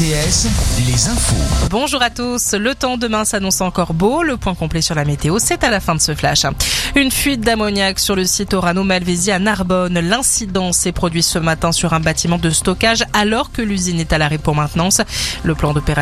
RTS, les infos. Bonjour à tous. Le temps demain s'annonce encore beau. Le point complet sur la météo, c'est à la fin de ce flash. Une fuite d'ammoniac sur le site Orano-Malvézy à Narbonne. L'incident s'est produit ce matin sur un bâtiment de stockage alors que l'usine est à l'arrêt pour maintenance. Le plan d'opération